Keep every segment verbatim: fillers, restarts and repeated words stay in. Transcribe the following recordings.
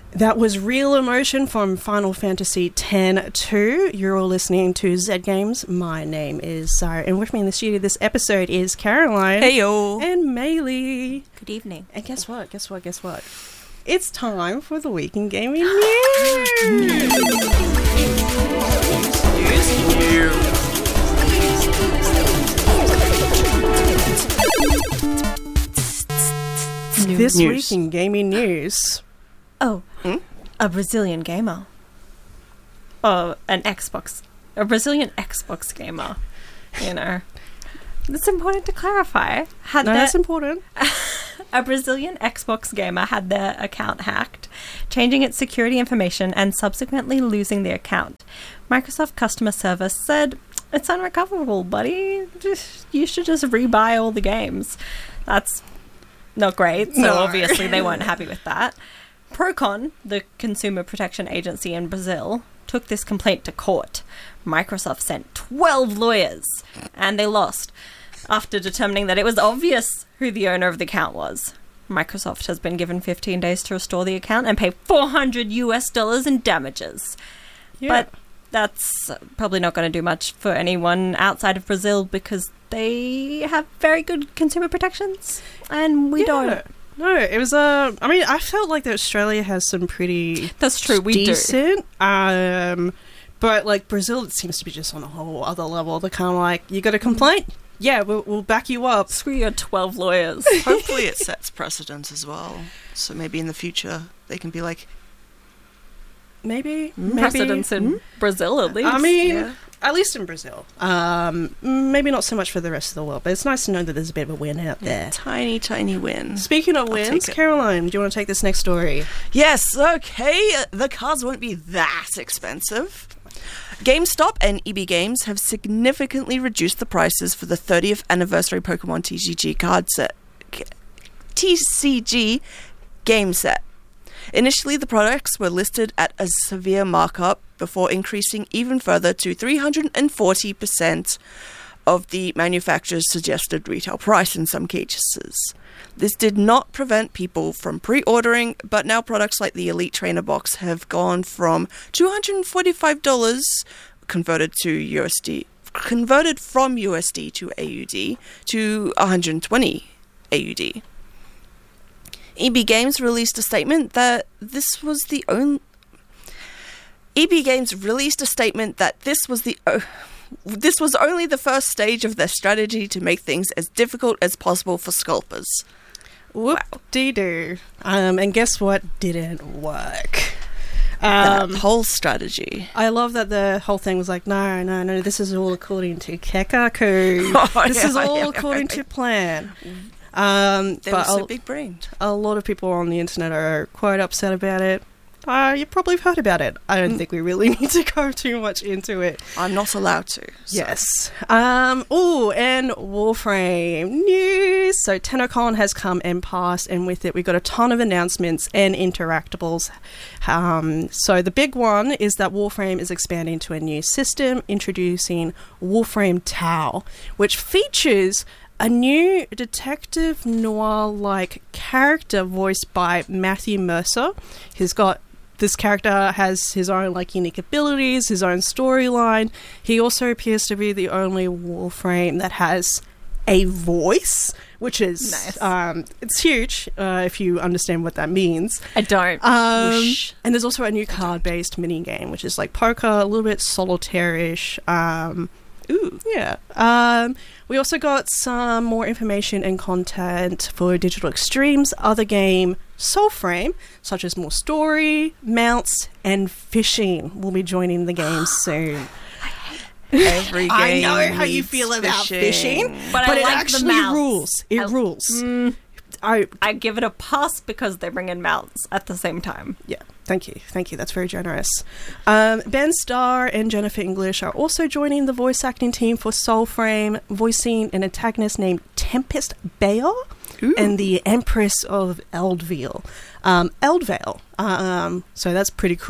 That was Real Emotion from Final Fantasy X two. You're all listening to Z Games. My name is Sarah, and with me in the studio this episode is Caroline. Heyo. And Maylee. Good evening. And guess what? Guess what? Guess what? It's time for the Week in Gaming News. This News. Week in Gaming News. Oh, Hmm? a Brazilian gamer. Oh, an Xbox. A Brazilian Xbox gamer. You know. It's important to clarify. Had No, their- that's important. A Brazilian Xbox gamer had their account hacked, changing its security information and subsequently losing the account. Microsoft customer service said, "It's unrecoverable, buddy. Just, you should just rebuy all the games." That's not great, so No. obviously they weren't happy with that. Procon, the consumer protection agency in Brazil, took this complaint to court. Microsoft sent twelve lawyers, and they lost after determining that it was obvious who the owner of the account was. Microsoft has been given fifteen days to restore the account and pay four hundred US dollars in damages. Yeah. But that's probably not going to do much for anyone outside of Brazil because they have very good consumer protections, and we Yeah. don't. No, it was Uh, I mean, I felt like that Australia has some pretty That's true, we do. decent. Um, but like Brazil, it seems to be just on a whole other level. They're kind of like, you got a complaint? Yeah, we'll, we'll back you up. Screw your twelve lawyers. Hopefully it sets precedent as well. So maybe in the future they can be like, Maybe, maybe. Precedents in Brazil, at least. I mean, yeah. at least in Brazil. Um, maybe not so much for the rest of the world, but it's nice to know that there's a bit of a win out there. tiny, tiny win. Speaking of I'll wins, take it. Caroline, do you want to take this next story? Yes, okay. The cards won't be that expensive. GameStop and E B Games have significantly reduced the prices for the thirtieth anniversary Pokemon T C G card set. T C G game set. Initially, the products were listed at a severe markup before increasing even further to three hundred forty percent of the manufacturer's suggested retail price in some cases. This did not prevent people from pre-ordering, but now products like the Elite Trainer box have gone from two hundred forty-five dollars converted to U S D, converted from U S D to A U D to one hundred twenty A U D. E B Games released a statement that this was the only. E B Games released a statement that this was the. O- This was only the first stage of their strategy to make things as difficult as possible for scalpers. Whoop-dee-doo. Um, and guess what didn't work? That Um, whole strategy. I love that the whole thing was like, no, no, no, this is all according to Kekaku. Oh, this yeah, is all yeah, according right. to plan. Um, They but were so a, big-brained. a lot of people on the internet are quite upset about it. Uh, you probably have heard about it. I don't Mm. think we really need to go too much into it. I'm not allowed to. so- Yes. Um, oh, and Warframe news. So TennoCon has come and passed, and with it we got a ton of announcements and interactables. Um, so the big one is that Warframe is expanding to a new system, introducing Warframe Tau, which features a new detective noir-like character voiced by Matthew Mercer. He's got This character has his own like unique abilities, his own storyline. He also appears to be the only Warframe that has a voice, which is Nice. um, it's huge uh, if you understand what that means. I don't. Um, Whoosh. and there's also a new card-based mini game, which is like poker, a little bit solitaire-ish. Um, Ooh. yeah. Um, we also got some more information and content for Digital Extreme's other game, Soulframe, such as more story, mounts, and fishing will be joining the game soon. Every game I know how you needs feel about fishing, But I but it like the actually mounts. rules. It I- rules. Mm, I I give it a pass because they bring in mounts at the same time. Yeah, thank you. Thank you. That's very generous. Um, Ben Starr and Jennifer English are also joining the voice acting team for Soulframe, voicing an antagonist named Tempest Bayer Ooh. and the Empress of Eldvale. Um, Eldvale. Um, so that's pretty cool.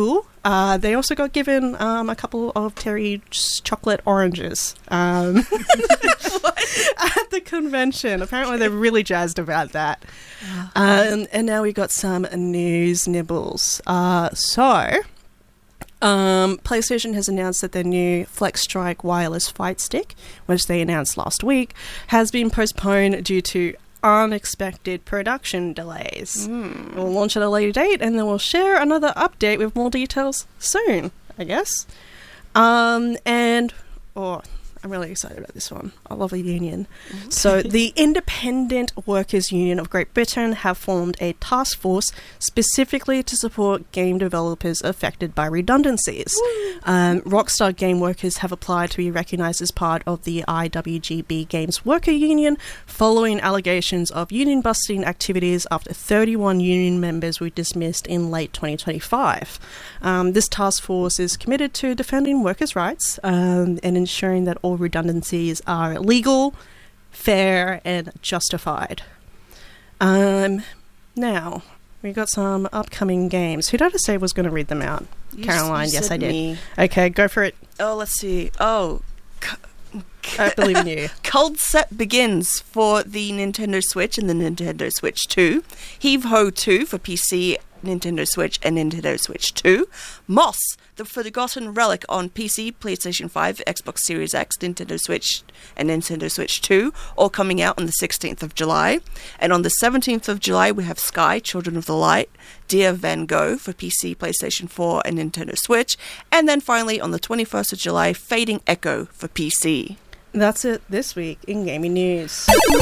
Uh, they also got given um, a couple of Terry's chocolate oranges um, at the convention. Apparently, they're really jazzed about that. Um, and now we got some news nibbles. Uh, so, um, PlayStation has announced that their new Flex Strike wireless fight stick, which they announced last week, has been postponed due to unexpected production delays. Mm. We'll launch at a later date, and then we'll share another update with more details soon, I guess. Um, and, oh, I'm really excited about this one. I love a union. Okay. So the Independent Workers Union of Great Britain have formed a task force specifically to support game developers affected by redundancies. Um, Rockstar Game Workers have applied to be recognised as part of the I W G B Games Worker Union following allegations of union-busting activities after thirty-one union members were dismissed in late twenty twenty-five. Um, this task force is committed to defending workers' rights um, and ensuring that all redundancies are legal, fair, and justified. Um, now, we got some upcoming games. Who did I say was going to read them out? You Caroline, s- yes, I did. Me. Okay, go for it. Oh, let's see. Oh, I believe in you. Cold Set begins for the Nintendo Switch and the Nintendo Switch two. Heave Ho two for P C, Nintendo Switch, and Nintendo Switch two. Moss, the Forgotten Relic on P C, PlayStation five, Xbox Series X, Nintendo Switch, and Nintendo Switch two, all coming out on the sixteenth of July. And on the seventeenth of July, we have Sky, Children of the Light, Dear Van Gogh for P C, PlayStation four, and Nintendo Switch. And then finally, on the twenty-first of July, Fading Echo for P C. That's it this week in gaming news.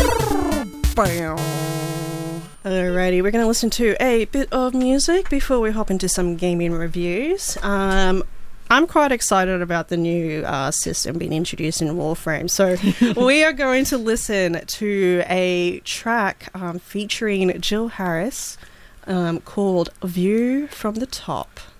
Alrighty, we're going to listen to a bit of music before we hop into some gaming reviews. Um, I'm quite excited about the new uh, system being introduced in Warframe. So we are going to listen to a track um, featuring Jill Harris um, called View from the Top.